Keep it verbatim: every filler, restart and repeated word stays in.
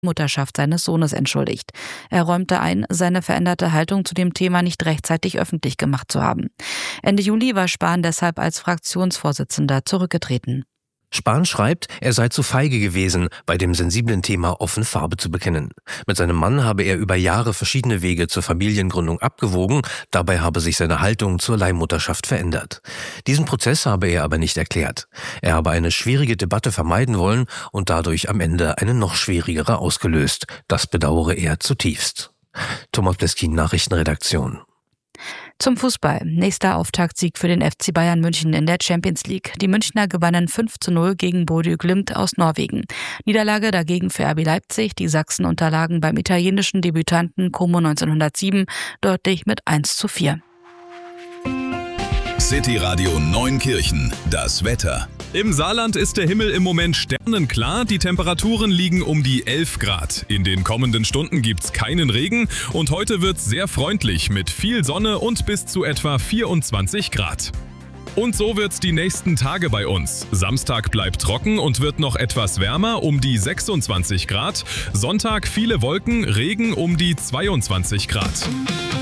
Mutterschaft seines Sohnes entschuldigt. Er räumte ein, seine veränderte Haltung zu dem Thema nicht rechtzeitig öffentlich gemacht zu haben. Ende Juli war Spahn deshalb als Fraktionsvorsitzender zurückgetreten. Spahn schreibt, er sei zu feige gewesen, bei dem sensiblen Thema offen Farbe zu bekennen. Mit seinem Mann habe er über Jahre verschiedene Wege zur Familiengründung abgewogen, dabei habe sich seine Haltung zur Leihmutterschaft verändert. Diesen Prozess habe er aber nicht erklärt. Er habe eine schwierige Debatte vermeiden wollen und dadurch am Ende eine noch schwierigere ausgelöst. Das bedauere er zutiefst. Thomas Bleskin, Nachrichtenredaktion. Zum Fußball. Nächster Auftaktsieg für den F C Bayern München in der Champions League. Die Münchner gewannen fünf zu null gegen Bodø Glimt aus Norwegen. Niederlage dagegen für R B Leipzig. Die Sachsen unterlagen beim italienischen Debütanten Como neunzehnhundertsieben deutlich mit eins zu vier. City Radio Neunkirchen, das Wetter. Im Saarland ist der Himmel im Moment sternenklar. Die Temperaturen liegen um die elf Grad. In den kommenden Stunden gibt's keinen Regen und heute wird's sehr freundlich mit viel Sonne und bis zu etwa vierundzwanzig Grad. Und so wird's die nächsten Tage bei uns. Samstag bleibt trocken und wird noch etwas wärmer, um die sechsundzwanzig Grad. Sonntag viele Wolken, Regen um die zweiundzwanzig Grad.